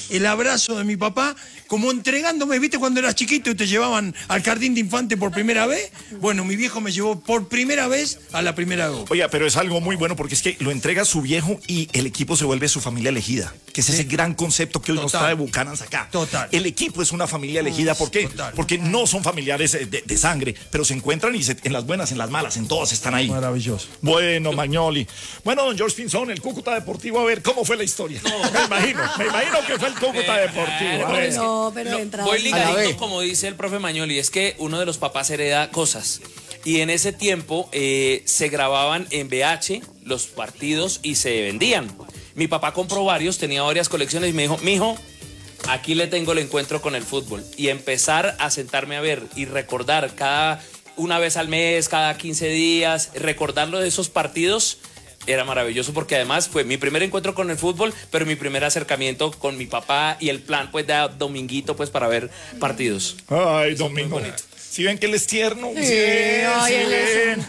el abrazo de mi papá, como entregándome, ¿viste cuando eras chiquito y te llevaban al jardín de infante por primera vez? Bueno, mi viejo me llevó por primera vez a la primera Copa. Oiga, pero es algo muy bueno porque es que lo entrega su viejo y el equipo se vuelve su familia elegida, que es ese gran concepto que hoy nos trae Bucanans acá. Total. El equipo es una familia elegida, ¿por qué? Total. Porque no son familiares de sangre, pero se encuentran y en las buenas, en las malas, en todas están ahí. Maravilloso. Bueno, Magnoli. Bueno, don George Pinzón, el Cúcuta Deportivo, a ver, ¿cómo fue la historia? Me imagino que fue el Cúcuta Deportivo. A ver. No, pero entraba. Voy ligadito, como dice el profe Magnoli, es que uno de los papás hereda cosas. Y en ese tiempo se grababan en VH los partidos y se vendían. Mi papá compró varios, tenía varias colecciones y me dijo, mijo, aquí le tengo el encuentro con el fútbol. Y empezar a sentarme a ver y recordar una vez al mes, cada 15 días, recordarlo de esos partidos era maravilloso porque además fue mi primer encuentro con el fútbol, pero mi primer acercamiento con mi papá y el plan pues de dominguito pues para ver partidos. Ay, Domingo. ¿Sí ven que él es tierno? Sí, ay, él es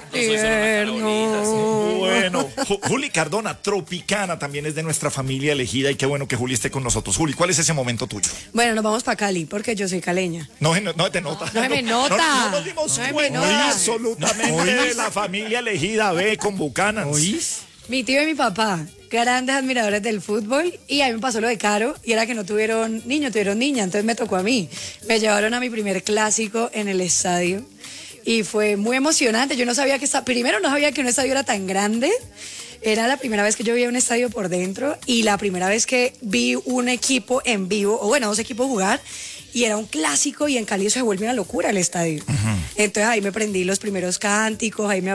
tierno. Bueno, Juli Cardona, Tropicana, también es de nuestra familia elegida y qué bueno que Juli esté con nosotros. Juli, ¿cuál es ese momento tuyo? Bueno, nos vamos para Cali porque yo soy caleña. No te nota. No se me nota. No nos dimos No se me cuenta nota. absolutamente de la familia elegida B con Bucanans. ¿Oís? Mi tío y mi papá, grandes admiradores del fútbol, y a mí me pasó lo de Caro, y era que no tuvieron niño, tuvieron niña, entonces me tocó a mí. Me llevaron a mi primer clásico en el estadio, y fue muy emocionante. Yo no sabía primero no sabía que un estadio era tan grande, era la primera vez que yo vi un estadio por dentro, y la primera vez que vi un equipo en vivo, o bueno, dos equipos jugar, y era un clásico, y en Cali se vuelve una locura el estadio. Entonces ahí me aprendí los primeros cánticos, ahí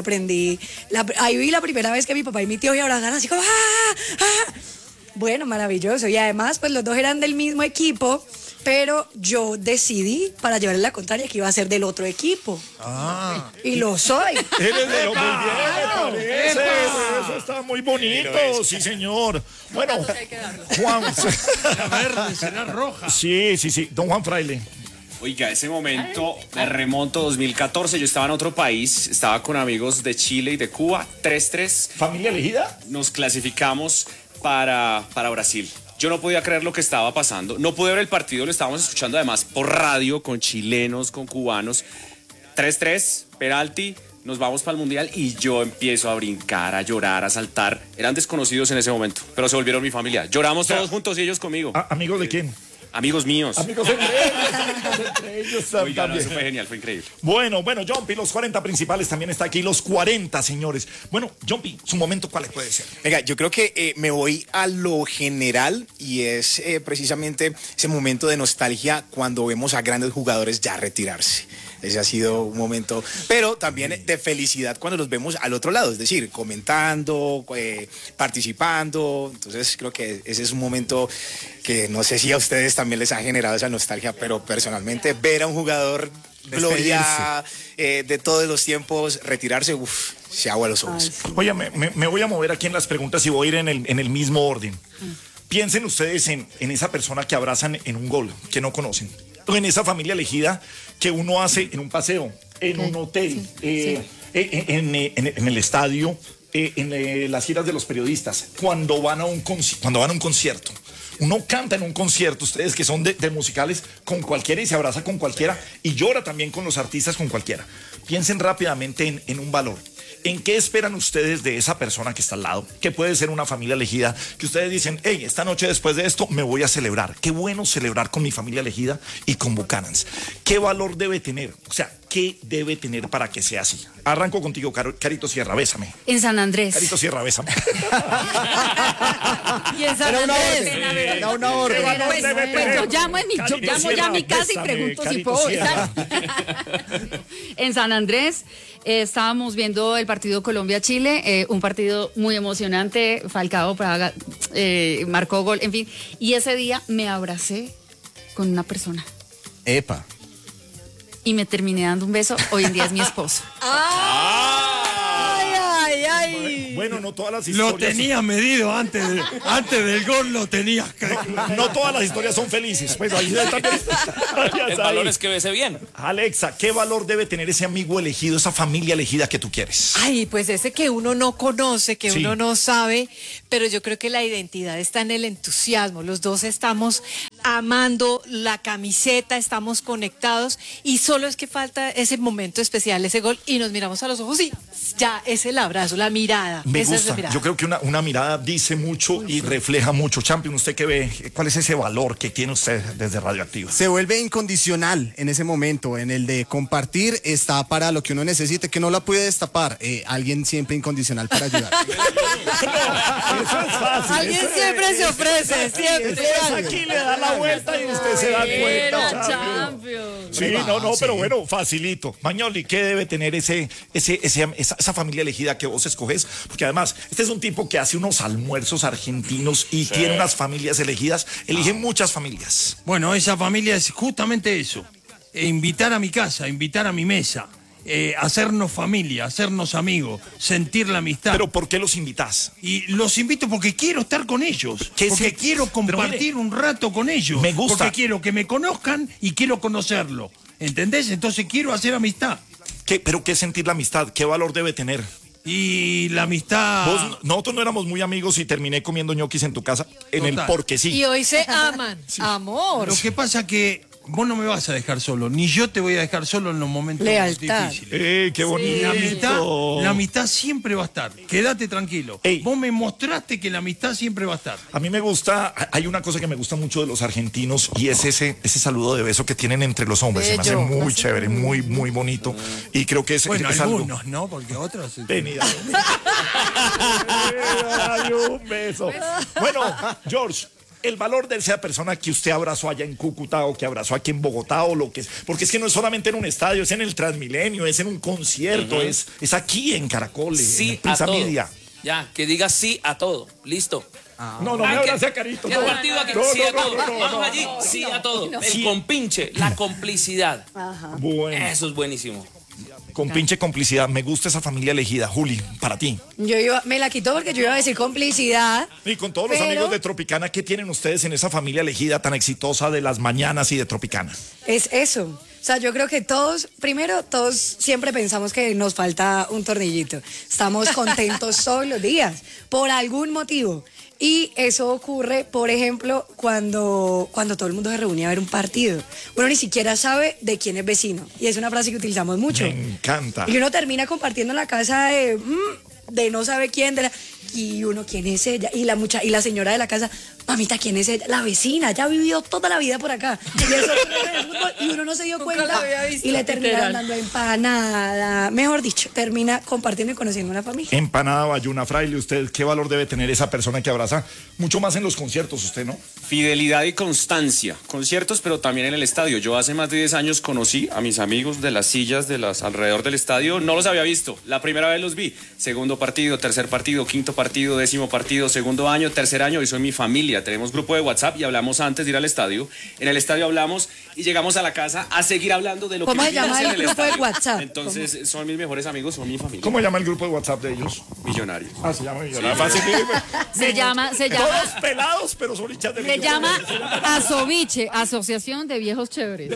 vi la primera vez que mi papá y mi tío se abrazaron así como ¡ah! ¡Ah! Bueno, maravilloso. Y además, pues los dos eran del mismo equipo, pero yo decidí, para llevarle la contraria, que iba a ser del otro equipo. Ah. Y lo soy. Eres de lo muy bien, me parece. Eso está muy bonito, sí, señor. Bueno, Juan. La verde será roja. Sí. Don Juan Fraile. Oiga, ese momento me remonto 2014, yo estaba en otro país, estaba con amigos de Chile y de Cuba, 3-3. ¿Familia elegida? Nos clasificamos para Brasil. Yo no podía creer lo que estaba pasando, no pude ver el partido, lo estábamos escuchando además por radio, con chilenos, con cubanos. 3-3, penalti, nos vamos para el Mundial y yo empiezo a brincar, a llorar, a saltar. Eran desconocidos en ese momento, pero se volvieron mi familia. Lloramos todos juntos y ellos conmigo. ¿Amigos de quién? Amigos míos. Amigos entre ellos Oiga, no, también. eso fue genial, fue increíble. Bueno, Jumpy, los 40 principales también está aquí, los 40, señores. Bueno, Jumpy, su momento, ¿cuál puede ser? Venga, yo creo que me voy a lo general y es precisamente ese momento de nostalgia cuando vemos a grandes jugadores ya retirarse. Ese ha sido un momento, pero también de felicidad cuando los vemos al otro lado, es decir, comentando, participando. Entonces creo que ese es un momento que no sé si a ustedes también les ha generado esa nostalgia, pero personalmente ver a un jugador gloria de todos los tiempos retirarse, se agua los ojos. Oye, me voy a mover aquí en las preguntas y voy a ir en el mismo orden. Piensen ustedes en esa persona que abrazan en un gol, que no conocen. O en esa familia elegida que uno hace en un paseo, en un hotel, en el estadio, en las giras de los periodistas, cuando van a un concierto. Uno canta en un concierto, ustedes que son de musicales, con cualquiera y se abraza con cualquiera y llora también con los artistas, con cualquiera. Piensen rápidamente en un valor. ¿En qué esperan ustedes de esa persona que está al lado? Que puede ser una familia elegida, que ustedes dicen, hey, esta noche después de esto me voy a celebrar. Qué bueno celebrar con mi familia elegida y con Bucanans. ¿Qué valor debe tener? O sea, ¿qué debe tener para que sea así? Arranco contigo, Carito Sierra, bésame. En San Andrés. Carito Sierra, bésame. Y en San Andrés. Era una orden. Pues yo llamo ya a mi casa y pregunto si puedo besar. En San Andrés estábamos viendo el partido Colombia-Chile, un partido muy emocionante. Falcao marcó gol, en fin. Y ese día me abracé con una persona. Epa. Y me terminé dando un beso. Hoy en día es mi esposo. Bueno, no todas las historias. Lo tenía medido antes del gol, lo tenías. No todas las historias son felices. Pues ahí también. El valor es que bese bien. Alexa, ¿qué valor debe tener ese amigo elegido, esa familia elegida que tú quieres? Ay, pues ese que uno no conoce, que Sí. uno no sabe, pero yo creo que la identidad está en el entusiasmo. Los dos estamos amando la camiseta, estamos conectados y solo es que falta ese momento especial, ese gol y nos miramos a los ojos y ya es el abrazo, la mirada. Me esa es la gusta. mirada. Yo creo que una mirada dice mucho y refleja mucho. Champion, ¿usted qué ve? ¿Cuál es ese valor que tiene usted desde Radioactiva? Se vuelve incondicional en ese momento, en el de compartir, está para lo que uno necesite, que no la puede destapar. Alguien siempre incondicional para ayudar. Eso es fácil. Alguien siempre se ofrece, siempre. Después aquí le da la vuelta y usted se da cuenta. Champions. Sí, no, pero bueno, facilito. Mañoli, ¿qué debe tener esa familia elegida que vos escoges? Porque además, este es un tipo que hace unos almuerzos argentinos y tiene unas familias elegidas. Elige muchas familias. Bueno, esa familia es justamente eso. Invitar a mi casa, invitar a mi mesa. Hacernos familia, hacernos amigos, sentir la amistad. ¿Pero por qué los invitas? Y los invito porque quiero estar con ellos, porque quiero compartir un rato con ellos. Me gusta. Porque quiero que me conozcan y quiero conocerlo. ¿Entendés? Entonces quiero hacer amistad. ¿Pero qué es sentir la amistad? ¿Qué valor debe tener? Y la amistad... Nosotros no éramos muy amigos y terminé comiendo ñoquis en tu casa en Total. el porque sí. Y hoy se aman, amor. Lo que pasa que vos no me vas a dejar solo, ni yo te voy a dejar solo en los momentos Lealtad. difíciles. ¡Qué bonito! La amistad siempre va a estar. Quédate tranquilo. Ey. Vos me mostraste que la amistad siempre va a estar. A mí me gusta, hay una cosa que me gusta mucho de los argentinos y es ese saludo de beso que tienen entre los hombres. Se me hace Bello. muy chévere, muy, muy bonito. Y creo que es, Bueno, es algo. algunos, ¿no? Porque otros... Vení, dale un beso. Bueno, George, el valor de esa persona que usted abrazó allá en Cúcuta o que abrazó aquí en Bogotá o lo que es, porque es que no es solamente en un estadio, es en el Transmilenio, es en un concierto, es aquí en Caracol, en Sí a Prisa todo. Media. Ya, que diga sí a todo. Listo. No, me abrace a Carito. ¿Qué no. partido aquí? No, Sí a no, todo. no, no, Vamos no. allí, sí a todo. El Sí. compinche, la complicidad. Bueno, Eso es buenísimo. con pinche complicidad. Me gusta esa familia elegida. Juli, para ti. Me la quitó porque yo iba a decir complicidad. Y con todos los Pero- amigos de Tropicana, ¿qué tienen ustedes en esa familia elegida tan exitosa de las mañanas y de Tropicana? Es eso. O sea, yo creo que todos siempre pensamos que nos falta un tornillito. Estamos contentos todos los días, por algún motivo. Y eso ocurre, por ejemplo, cuando todo el mundo se reúne a ver un partido. Uno ni siquiera sabe de quién es vecino. Y es una frase que utilizamos mucho. Me encanta. Y uno termina compartiendo en la casa de no sabe quién, y uno, ¿quién es ella? Y la señora de la casa, mamita, ¿quién es ella? La vecina, ya ha vivido toda la vida por acá. Y, eso, y uno no se dio cuenta. la había visto. Y le termina Literal. dando empanada. Mejor dicho, termina compartiendo y conociendo una familia. Empanada Bayuna Fraile, ¿usted qué valor debe tener esa persona que abraza? Mucho más en los conciertos, usted, ¿no? Fidelidad y constancia. Conciertos, pero también en el estadio. Yo hace más de 10 años conocí a mis amigos de las sillas alrededor del estadio. No los había visto. La primera vez los vi. Segundo partido, tercer partido, quinto partido, décimo partido, segundo año, tercer año. Y soy mi familia. Tenemos grupo de WhatsApp y hablamos antes de ir al estadio. En el estadio hablamos y llegamos a la casa a seguir hablando de lo que ¿Cómo se vivimos llama en el grupo de estadio. WhatsApp? Entonces, son mis mejores amigos, son mi familia. ¿Cómo llama el grupo de WhatsApp de ellos? Millonarios. Ah, se llama Millonario. Fácil. Se llama, Todos pelados, pero son hinchas de se llama Millonarios. Asoviche, Asociación de Viejos Chéveres.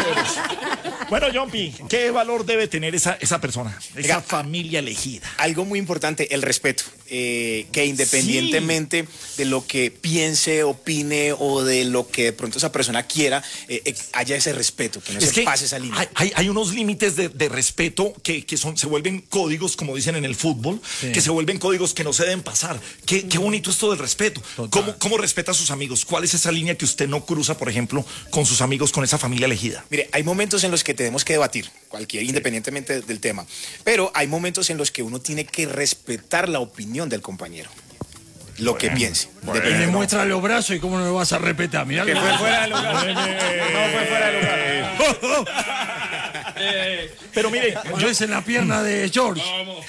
Bueno, Jumpy, ¿qué valor debe tener esa persona? Esa Oiga, familia elegida. Algo muy importante, el respeto. Que independientemente de lo que piense, opine o de lo que de pronto esa persona quiera, haya ese respeto, que no se pase esa línea. Hay unos límites de respeto que se vuelven códigos, como dicen en el fútbol, que se vuelven códigos que no se deben pasar. Qué bonito esto del respeto. ¿Cómo respeta a sus amigos? ¿Cuál es esa línea que usted no cruza, por ejemplo, con sus amigos, con esa familia elegida? Mire, hay momentos en los que tenemos que debatir, independientemente del tema, pero hay momentos en los que uno tiene que respetar la opinión del compañero, lo que piense. Y le muestra los brazos y cómo no lo vas a respetar. Mirá Que lo fue fuera de lugar. No fue fuera de lugar. Pero mire, Yo es en la pierna de George.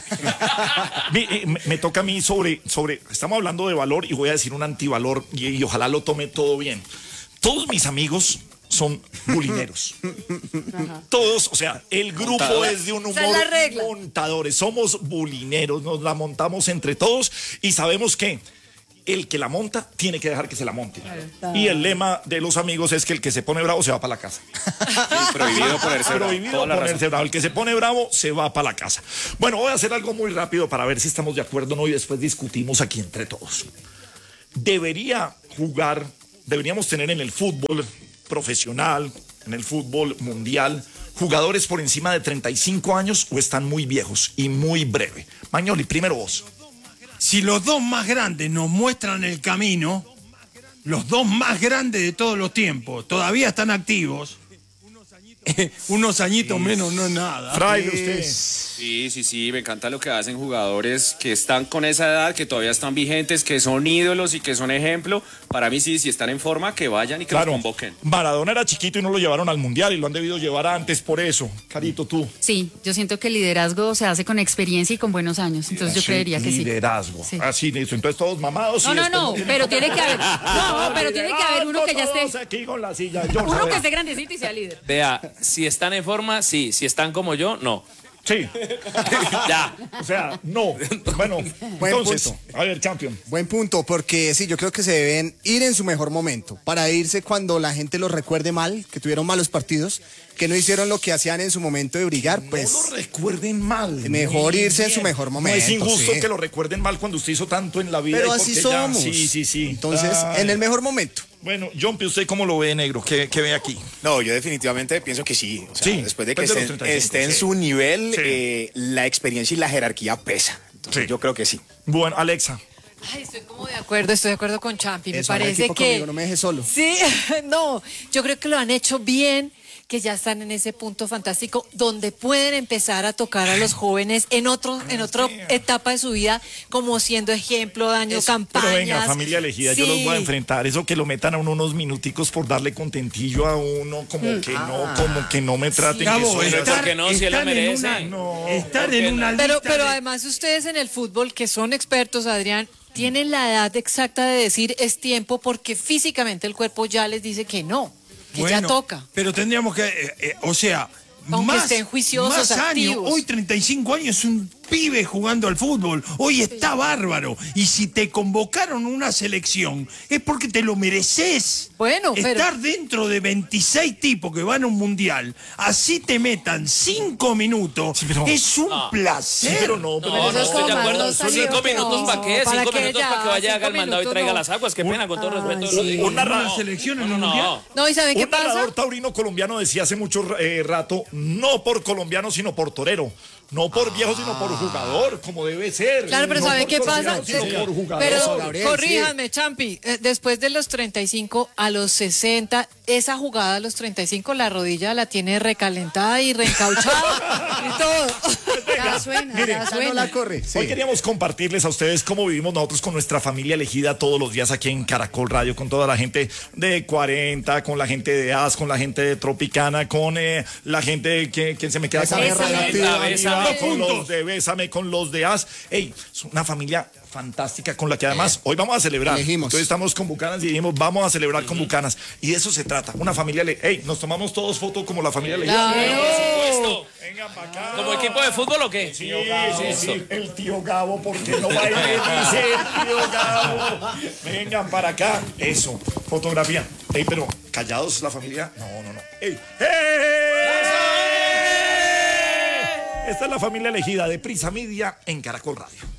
me toca a mí sobre, estamos hablando de valor y voy a decir un antivalor y ojalá lo tome todo bien. Todos mis amigos son bulineros. Todos, o sea, el grupo es de un Esa es humor la regla. montadores, somos bulineros, nos la montamos entre todos y sabemos que el que la monta tiene que dejar que se la monte. Y el lema de los amigos es que el que se pone bravo se va para la casa. Prohibido ponerse bravo. Prohibido Toda la razón. ponerse bravo. El que se pone bravo se va para la casa. Bueno, voy a hacer algo muy rápido para ver si estamos de acuerdo o no y después discutimos aquí entre todos. ¿Debería jugar deberíamos tener en el fútbol profesional, en el fútbol mundial, jugadores por encima de 35 años o están muy viejos y muy breve? Mañoli, primero vos. Si los dos más grandes nos muestran el camino, los dos más grandes de todos los tiempos, todavía están activos, unos añitos menos no es nada. Fraile, usted. Sí, me encanta lo que hacen jugadores que están con esa edad, que todavía están vigentes, que son ídolos y que son ejemplo. Para mí sí, si están en forma, que vayan y que los convoquen. Maradona era chiquito y no lo llevaron al Mundial y lo han debido llevar antes por eso. Carito, tú. Sí, yo siento que el liderazgo se hace con experiencia y con buenos años, entonces yo creería que sí. Liderazgo. Sí. Así, listo. Entonces todos mamados. No, pero tiene que haber, pero tiene que haber uno que ya Todos esté, aquí con la silla. uno que esté grandecito y sea líder. Vea, si están en forma, sí. Si están como yo, no. Sí. Ya. O sea, no. Bueno, Buen entonces, punto. a ver, Champion. Buen punto, porque sí, yo creo que se deben ir en su mejor momento, para irse cuando la gente los recuerde mal, que tuvieron malos partidos, que no hicieron lo que hacían en su momento de brillar, pues No lo recuerden mal. mejor Muy irse en bien. su mejor momento. No es injusto sí. que lo recuerden mal cuando usted hizo tanto en la vida. Pero y así porque ya- somos. Sí. Entonces, Ay. en el mejor momento. Bueno, John, ¿usted cómo lo ve, negro? ¿Qué ve aquí? No, yo definitivamente pienso que sí. O sea, Sí, después de que después de esté, los 35, esté en sí. su nivel, Sí. la experiencia y la jerarquía pesa. Entonces, Sí. yo creo que sí. Bueno, Alexa. Ay, estoy de acuerdo con Champi. Me Eso, haga parece equipo que. conmigo, no me deje solo. Sí, no, yo creo que lo han hecho bien, que ya están en ese punto fantástico donde pueden empezar a tocar a los jóvenes en otra etapa de su vida, como siendo ejemplo, dando campañas. Pero venga, familia elegida, yo los voy a Sí. enfrentar. Eso que lo metan a uno unos minuticos por darle contentillo a uno, como que no me traten Gabo, que soy Pero ¿por qué no? Si él la están en merece. están ¿Por qué en una no? lista Pero de- además ustedes en el fútbol, que son expertos, Adrián, tienen la edad exacta de decir es tiempo porque físicamente el cuerpo ya les dice que no, que ya Bueno, toca. Pero tendríamos que, o sea, Aunque más, estén juiciosos, más años. activos. Hoy 35 años es un pibe jugando al fútbol. Hoy está bárbaro. Y si te convocaron a una selección es porque te lo mereces. Bueno, pero- Estar dentro de 26 tipos que van a un mundial, así te metan 5 minutos, Sí, pero- es un placer. Sí, pero no, pero No, no Eso es estoy de como acuerdo. más nostálgico. 5 minutos para qué, Para 5 que minutos ya, para que vaya, haga el 5 mandado y minutos traiga no. las aguas. Qué pena, con todo respeto. sí. lo digo. Un narrador- ¿Una selección en No, un no, mundial? no. No, ¿y saben qué Un pasa? narrador taurino colombiano decía hace mucho rato, no por colombiano, sino por torero. No por viejo, sino por jugador, como debe ser. Claro, pero No ¿sabe por qué pasa? colombiano, sino por jugador. Pero Gabriel, corríjanme, Champi, después de los 35 a los 60, esa jugada a los 35, la rodilla la tiene recalentada y reencauchada y todo. Ya suena, ya Ya no suena. la corre. sí. Hoy queríamos compartirles a ustedes cómo vivimos nosotros con nuestra familia elegida todos los días aquí en Caracol Radio, con toda la gente de 40, con la gente de AS, con la gente de Tropicana, con la gente que se me queda con Bésame, Bésame, con los de Bésame, con los de AS. Ey, es una familia fantástica con la que además hoy vamos a celebrar. Elegimos. Entonces estamos con Bucanas y dijimos vamos a celebrar con Bucanas. Y de eso se trata, una familia. Ey, nos tomamos todos fotos como la familia elegida. Por supuesto. Vengan para acá. ¿Como equipo de fútbol o qué? Sí, sí, el tío Gabo, porque no va a ir, dice el tío Gabo. Vengan para acá. Eso, fotografía. Ey, pero callados la familia. No. Ey, ¡Esta es la familia elegida de Prisa Media en Caracol Radio.